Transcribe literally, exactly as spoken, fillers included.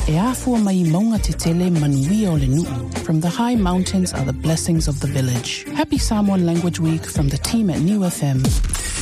E afua mai maunga te tele manuia o le nuu. From the high mountains are the blessings of the village. Happy Samoan Language Week from the team at New F M.